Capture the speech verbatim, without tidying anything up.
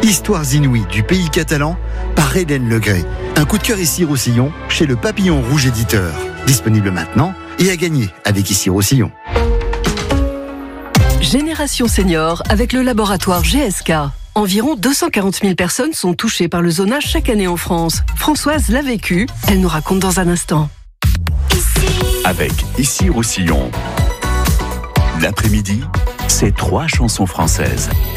Histoires inouïes du pays catalan par Hélène Legré. Un coup de cœur Issy-Roussillon chez le Papillon Rouge Éditeur. Disponible maintenant et à gagner avec Issy-Roussillon. Génération Senior avec le laboratoire G S K. Environ deux cent quarante mille personnes sont touchées par le zonage chaque année en France. Françoise l'a vécu, elle nous raconte dans un instant. Avec Issy-Roussillon. L'après-midi, c'est trois chansons françaises.